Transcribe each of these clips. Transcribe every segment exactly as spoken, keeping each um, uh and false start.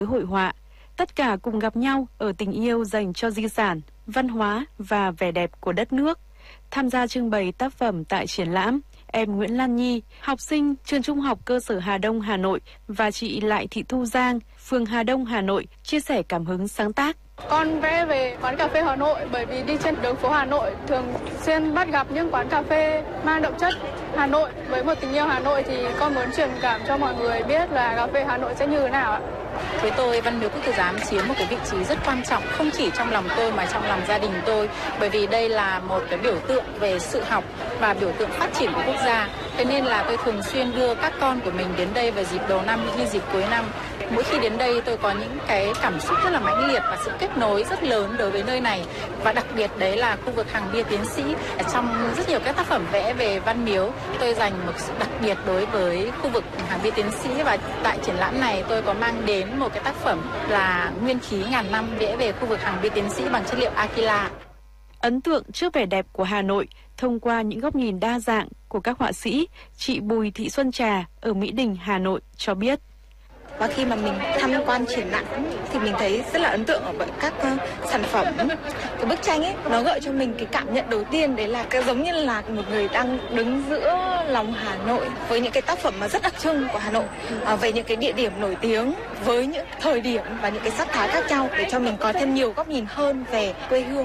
hội họa. Tất cả cùng gặp nhau ở tình yêu dành cho di sản, văn hóa và vẻ đẹp của đất nước. Tham gia trưng bày tác phẩm tại triển lãm, em Nguyễn Lan Nhi, học sinh trường Trung học cơ sở Hà Đông, Hà Nội và chị Lại Thị Thu Giang, phường Hà Đông, Hà Nội chia sẻ cảm hứng sáng tác. Con vẽ về quán cà phê Hà Nội bởi vì đi trên đường phố Hà Nội thường xuyên bắt gặp những quán cà phê mang đậm chất Hà Nội. Với một tình yêu Hà Nội thì con muốn truyền cảm cho mọi người biết là cà phê Hà Nội sẽ như thế nào ạ. Với tôi, Văn miếu Quốc tử giám chiếm một cái vị trí rất quan trọng, không chỉ trong lòng tôi mà trong lòng gia đình tôi, bởi vì đây là một cái biểu tượng về sự học và biểu tượng phát triển của quốc gia. Thế nên là tôi thường xuyên đưa các con của mình đến đây vào dịp đầu năm như dịp cuối năm. Mỗi khi đến đây tôi có những cái cảm xúc rất là mãnh liệt và sự kết nối rất lớn đối với nơi này. Và đặc biệt đấy là khu vực hàng bia tiến sĩ. Trong rất nhiều các tác phẩm vẽ về Văn miếu, tôi dành một sự đặc biệt đối với khu vực hàng bia tiến sĩ. Và tại triển lãm này tôi có mang đến một cái tác phẩm là Nguyên khí ngàn năm vẽ về khu vực hàng bia tiến sĩ bằng chất liệu Aquila. Ấn tượng trước vẻ đẹp của Hà Nội thông qua những góc nhìn đa dạng của các họa sĩ, chị Bùi Thị Xuân Trà ở Mỹ Đình, Hà Nội cho biết. Và khi mà mình tham quan triển lãm thì mình thấy rất là ấn tượng ở các uh, sản phẩm. Cái bức tranh ấy, nó gợi cho mình cái cảm nhận đầu tiên đấy là cái giống như là một người đang đứng giữa lòng Hà Nội với những cái tác phẩm mà rất đặc trưng của Hà Nội, uh, về những cái địa điểm nổi tiếng với những thời điểm và những cái sắc thái khác nhau để cho mình có thêm nhiều góc nhìn hơn về quê hương.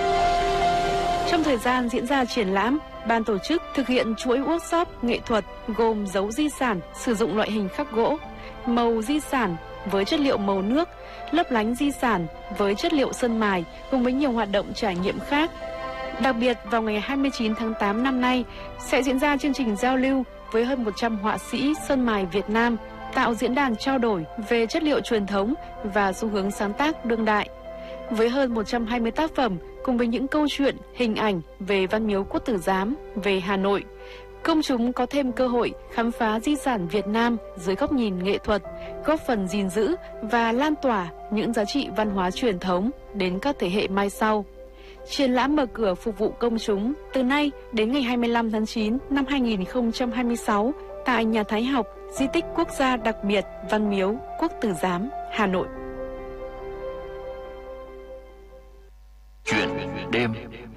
Trong thời gian diễn ra triển lãm, ban tổ chức thực hiện chuỗi workshop nghệ thuật gồm dấu di sản sử dụng loại hình khắc gỗ, màu di sản với chất liệu màu nước, lấp lánh di sản với chất liệu sơn mài cùng với nhiều hoạt động trải nghiệm khác. Đặc biệt vào ngày hai mươi chín tháng tám năm nay sẽ diễn ra chương trình giao lưu với hơn một trăm họa sĩ sơn mài Việt Nam, tạo diễn đàn trao đổi về chất liệu truyền thống và xu hướng sáng tác đương đại. Với hơn một trăm hai mươi tác phẩm cùng với những câu chuyện, hình ảnh về Văn miếu Quốc tử giám, về Hà Nội, công chúng có thêm cơ hội khám phá di sản Việt Nam dưới góc nhìn nghệ thuật, góp phần gìn giữ và lan tỏa những giá trị văn hóa truyền thống đến các thế hệ mai sau. Triển lãm mở cửa phục vụ công chúng từ nay đến ngày hai mươi lăm tháng chín năm hai nghìn không trăm hai mươi sáu tại Nhà Thái học, Di tích Quốc gia đặc biệt Văn miếu Quốc tử giám, Hà Nội. Chuyện đêm.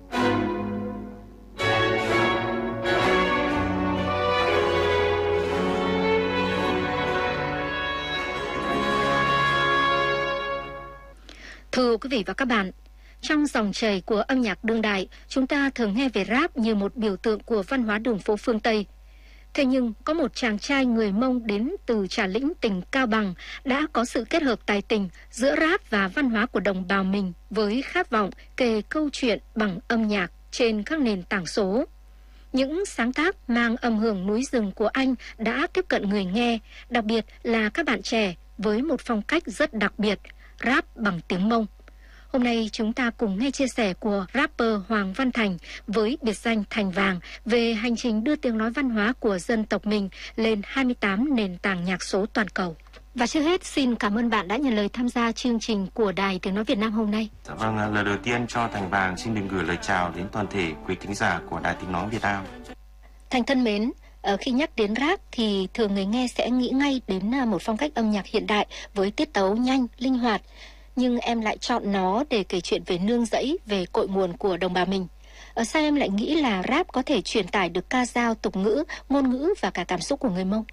Thưa quý vị và các bạn, trong dòng chảy của âm nhạc đương đại, chúng ta thường nghe về rap như một biểu tượng của văn hóa đường phố phương Tây. Thế nhưng, có một chàng trai người Mông đến từ Trà Lĩnh, tỉnh Cao Bằng đã có sự kết hợp tài tình giữa rap và văn hóa của đồng bào mình với khát vọng kể câu chuyện bằng âm nhạc trên các nền tảng số. Những sáng tác mang âm hưởng núi rừng của anh đã tiếp cận người nghe, đặc biệt là các bạn trẻ với một phong cách rất đặc biệt, rap bằng tiếng Mông. Hôm nay chúng ta cùng nghe chia sẻ của rapper Hoàng Văn Thành với biệt danh Thành Vàng về hành trình đưa tiếng nói văn hóa của dân tộc mình lên hai mươi tám nền tảng nhạc số toàn cầu. Và trước hết xin cảm ơn bạn đã nhận lời tham gia chương trình của Đài Tiếng Nói Việt Nam hôm nay. Dạ vâng, lời đầu tiên cho Thành Vàng xin được gửi lời chào đến toàn thể quý thính giả của Đài Tiếng Nói Việt Nam. Thành thân mến, khi nhắc đến rap thì thường người nghe sẽ nghĩ ngay đến một phong cách âm nhạc hiện đại với tiết tấu nhanh, linh hoạt. Nhưng em lại chọn nó để kể chuyện về nương rẫy, về cội nguồn của đồng bào mình. Ở sao em lại nghĩ là rap có thể truyền tải được ca dao, tục ngữ, ngôn ngữ và cả cảm xúc của người Mông?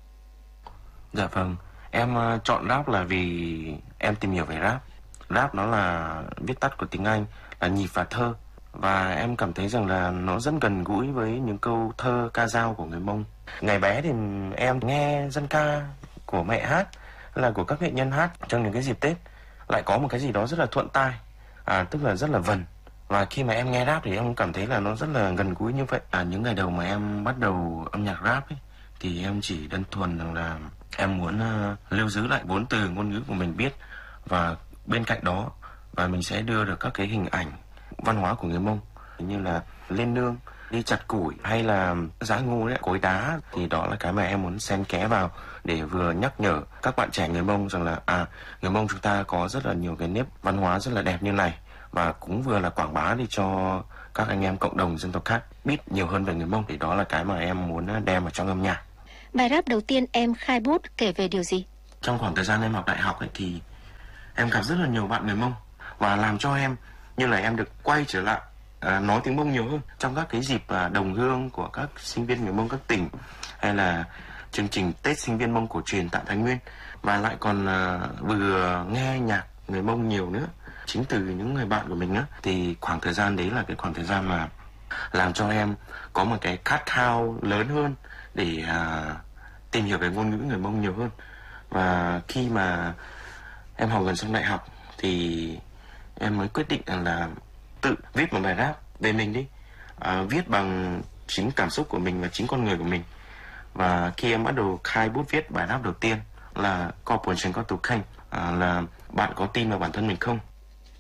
Dạ vâng, em uh, chọn rap là vì em tìm hiểu về rap. Rap nó là viết tắt của tiếng Anh, là nhịp và thơ. Và em cảm thấy rằng là nó rất gần gũi với những câu thơ ca dao của người Mông. Ngày bé thì em nghe dân ca của mẹ hát, là của các nghệ nhân hát trong những cái dịp Tết, lại có một cái gì đó rất là thuận tai, à, tức là rất là vần. Và khi mà em nghe rap thì em cảm thấy là nó rất là gần gũi như vậy. À, những ngày đầu mà em bắt đầu âm nhạc rap ấy, thì em chỉ đơn thuần rằng là em muốn uh, lưu giữ lại vốn từ ngôn ngữ của mình biết, và bên cạnh đó và mình sẽ đưa được các cái hình ảnh văn hóa của người Mông như là lên nương, đi chặt củi hay là giã ngô đấy, cối đá, thì đó là cái mà em muốn xen kẽ vào để vừa nhắc nhở các bạn trẻ người Mông rằng là à, người Mông chúng ta có rất là nhiều cái nếp văn hóa rất là đẹp như này, và cũng vừa là quảng bá đi cho các anh em cộng đồng dân tộc khác biết nhiều hơn về người Mông. Thì đó là cái mà em muốn đem vào trong âm nhạc. Bài rap đầu tiên em khai bút kể về điều gì? Trong khoảng thời gian em học đại học ấy, thì em gặp rất là nhiều bạn người Mông và làm cho em như là em được quay trở lại à, nói tiếng Mông nhiều hơn trong các cái dịp à, đồng hương của các sinh viên người Mông các tỉnh, hay là chương trình Tết sinh viên Mông cổ truyền tại Thái Nguyên, và lại còn à, vừa nghe nhạc người Mông nhiều nữa chính từ những người bạn của mình nữa. Thì khoảng thời gian đấy là cái khoảng thời gian mà làm cho em có một cái khát khao lớn hơn để à, tìm hiểu về ngôn ngữ người Mông nhiều hơn. Và khi mà em học gần xong đại học thì em mới quyết định là tự viết một bài rap về mình đi, à, viết bằng chính cảm xúc của mình và chính con người của mình. Và khi em bắt đầu khai bút viết bài rap đầu tiên là Có buồn chẳng có tù khanh, à, là bạn có tin vào bản thân mình không?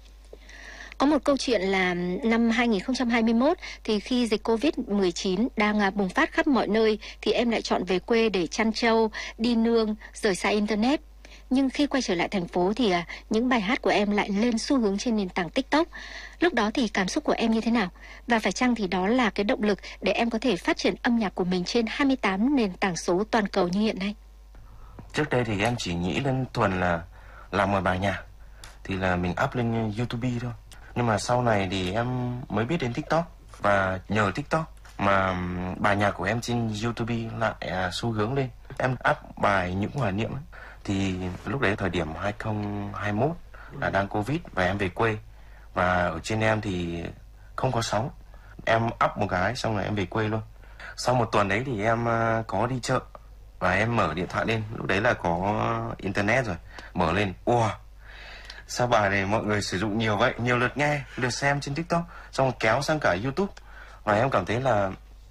Có một câu chuyện là năm hai nghìn không trăm hai mươi mốt thì khi dịch covid mười chín đang bùng phát khắp mọi nơi thì em lại chọn về quê để chăn trâu, đi nương, rời xa Internet. Nhưng khi quay trở lại thành phố thì những bài hát của em lại lên xu hướng trên nền tảng TikTok. Lúc đó thì cảm xúc của em như thế nào? Và phải chăng thì đó là cái động lực để em có thể phát triển âm nhạc của mình trên hai mươi tám nền tảng số toàn cầu như hiện nay? Trước đây thì em chỉ nghĩ đơn thuần là làm một bài nhạc thì là mình up lên YouTube thôi. Nhưng mà sau này thì em mới biết đến TikTok, và nhờ TikTok mà bài nhạc của em trên YouTube lại à, xu hướng lên. Em up bài Những Hoài Niệm ấy. Thì lúc đấy thời điểm hai không hai mốt là đang Covid và em về quê, và ở trên em thì không có sóng. Em up một cái xong rồi em về quê luôn. Sau một tuần đấy thì em uh, có đi chợ và em mở điện thoại lên, lúc đấy là có Internet rồi, mở lên, wow, sao bài này mọi người sử dụng nhiều vậy, nhiều lượt nghe, lượt xem trên TikTok, xong kéo sang cả YouTube. Và em cảm thấy là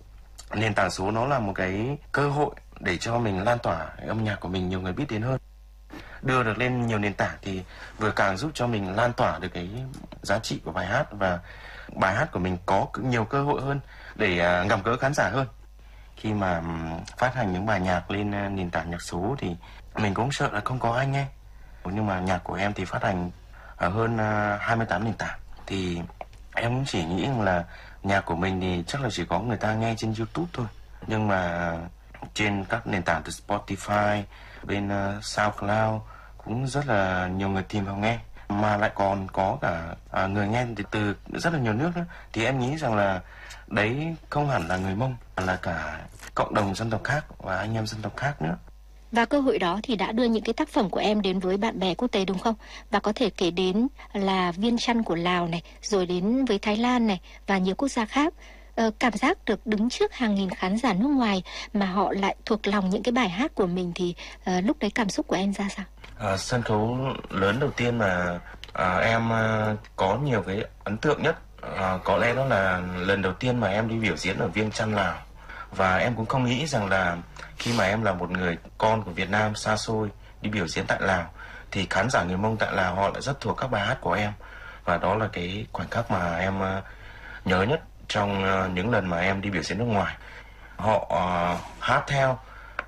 nền tảng số nó là một cái cơ hội để cho mình lan tỏa âm nhạc của mình nhiều người biết đến hơn. Đưa được lên nhiều nền tảng thì vừa càng giúp cho mình lan tỏa được cái giá trị của bài hát, và bài hát của mình có nhiều cơ hội hơn để gặp gỡ khán giả hơn. Khi mà phát hành những bài nhạc lên nền tảng nhạc số thì mình cũng sợ là không có ai nghe. Nhưng mà nhạc của em thì phát hành ở hơn hai mươi tám nền tảng. Thì em cũng chỉ nghĩ là nhạc của mình thì chắc là chỉ có người ta nghe trên YouTube thôi. Nhưng mà trên các nền tảng từ Spotify, bên uh, SoundCloud cũng rất là nhiều người tìm vào nghe. Mà lại còn có cả uh, người nghe từ, từ rất là nhiều nước nữa. Thì em nghĩ rằng là đấy không hẳn là người Mông, mà là cả cộng đồng dân tộc khác và anh em dân tộc khác nữa. Và cơ hội đó thì đã đưa những cái tác phẩm của em đến với bạn bè quốc tế đúng không? Và có thể kể đến là Viên Chăn của Lào này, rồi đến với Thái Lan này và nhiều quốc gia khác. Ờ, cảm giác được đứng trước hàng nghìn khán giả nước ngoài mà họ lại thuộc lòng những cái bài hát của mình thì uh, lúc đấy cảm xúc của em ra sao? À, sân khấu lớn đầu tiên mà à, em à, có nhiều cái ấn tượng nhất à, có lẽ đó là lần đầu tiên mà em đi biểu diễn ở Viêng Chăn, Lào. Và em cũng không nghĩ rằng là khi mà em là một người con của Việt Nam xa xôi đi biểu diễn tại Lào thì khán giả người Mông tại Lào họ lại rất thuộc các bài hát của em. Và đó là cái khoảnh khắc mà em uh, nhớ nhất trong uh, những lần mà em đi biểu diễn nước ngoài. Họ uh, hát theo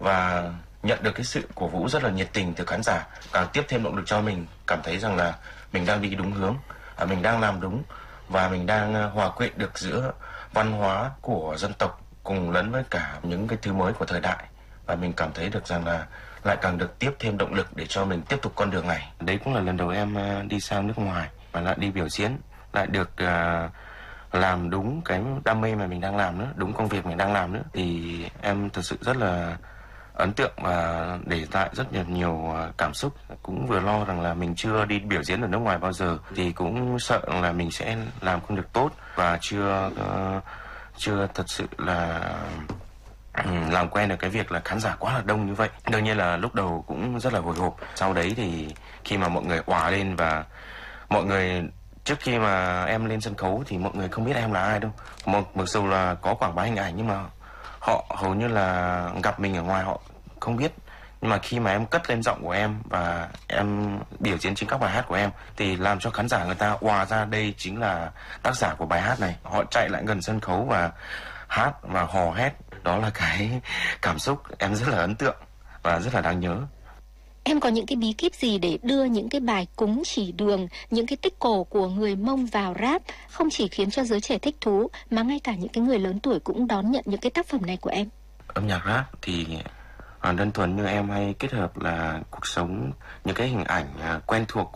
và nhận được cái sự cổ vũ rất là nhiệt tình từ khán giả, càng tiếp thêm động lực cho mình cảm thấy rằng là mình đang đi đúng hướng, uh, mình đang làm đúng, và mình đang uh, hòa quyện được giữa văn hóa của dân tộc cùng lẫn với cả những cái thứ mới của thời đại. Và mình cảm thấy được rằng là lại càng được tiếp thêm động lực để cho mình tiếp tục con đường này. Đấy cũng là lần đầu em đi sang nước ngoài và lại đi biểu diễn, lại được uh, làm đúng cái đam mê mà mình đang làm nữa, đúng công việc mình đang làm nữa. Thì em thật sự rất là ấn tượng và để lại rất nhiều nhiều cảm xúc. Cũng vừa lo rằng là mình chưa đi biểu diễn ở nước ngoài bao giờ, thì cũng sợ là mình sẽ làm không được tốt và chưa uh, chưa thật sự là làm quen được cái việc là khán giả quá là đông như vậy. Đương nhiên là lúc đầu cũng rất là hồi hộp. Sau đấy thì khi mà mọi người òa lên và mọi người, trước khi mà em lên sân khấu thì mọi người không biết em là ai đâu. Một mặc dù là có quảng bá hình ảnh nhưng mà họ hầu như là gặp mình ở ngoài họ không biết. Nhưng mà khi mà em cất lên giọng của em và em biểu diễn trên các bài hát của em thì làm cho khán giả người ta òa ra đây chính là tác giả của bài hát này. Họ chạy lại gần sân khấu và hát và hò hét. Đó là cái cảm xúc em rất là ấn tượng và rất là đáng nhớ. Em có những cái bí kíp gì để đưa những cái bài cúng chỉ đường, những cái tích cổ của người Mông vào rap, không chỉ khiến cho giới trẻ thích thú mà ngay cả những cái người lớn tuổi cũng đón nhận những cái tác phẩm này của em? Âm nhạc rap thì đơn thuần như em hay kết hợp là cuộc sống, những cái hình ảnh quen thuộc